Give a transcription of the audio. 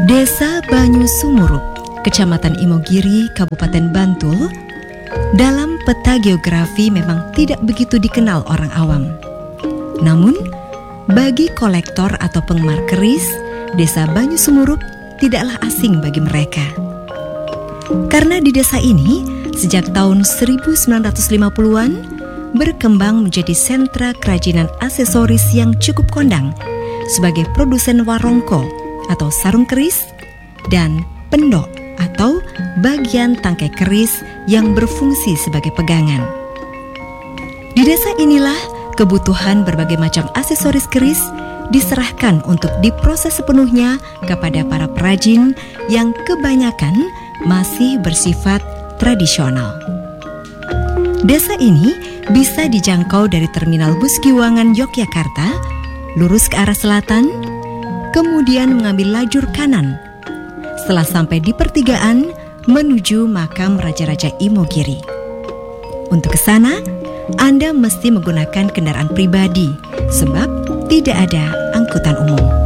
Desa Banyu Sumurup, Kecamatan Imogiri, Kabupaten Bantul, dalam peta geografi memang tidak begitu dikenal orang awam. Namun, bagi kolektor atau penggemar keris, Desa Banyu Sumurup tidaklah asing bagi mereka. Karena di desa ini, sejak tahun 1950-an, berkembang menjadi sentra kerajinan aksesoris yang cukup kondang sebagai produsen warongko atau sarung keris dan pendok atau bagian tangkai keris yang berfungsi sebagai pegangan. Di desa inilah kebutuhan berbagai macam aksesoris keris diserahkan untuk diproses sepenuhnya kepada para perajin yang kebanyakan masih bersifat tradisional. Desa ini bisa dijangkau dari Terminal Bus Kiwangan Yogyakarta, lurus ke arah selatan, kemudian mengambil lajur kanan. Setelah sampai di pertigaan, menuju makam Raja-Raja Imogiri. Untuk ke sana, Anda mesti menggunakan kendaraan pribadi sebab tidak ada angkutan umum.